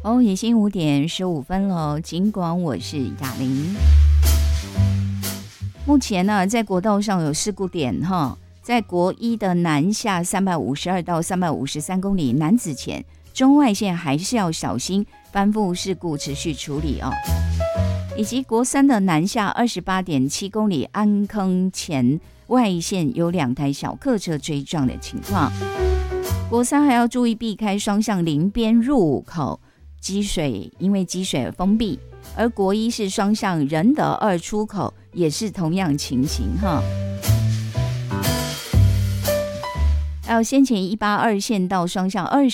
哦，已经5:15了。尽管我是雅玲，目前呢，在国道上有事故点哈，在国一的南下352到353公里南子前，中外线还是要小心翻覆事故持续处理哦。以及国三的南下28.7公里安坑前外线有2台小客车追撞的情况。国三还要注意避开双向邻边入伍口，积水因为积水而封闭，而国一是双向仁德2出口，也是同样情形哈。还有先前182线道双向